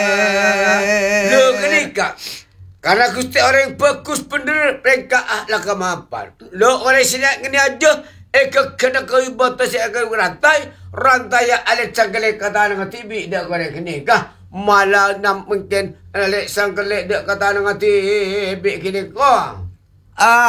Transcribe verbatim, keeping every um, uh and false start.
Lo kenika. Karena gusti orang bagus bener mereka ahla kemapan. Lo orang sini ngini aja. Eka kena kau batas eka rantai. Rantai yang ada cangkele kata dengan tibi. Dia korek kenika. Malah nak mungkin. Alek sangkele dia kata dengan tibi kenika. Ah.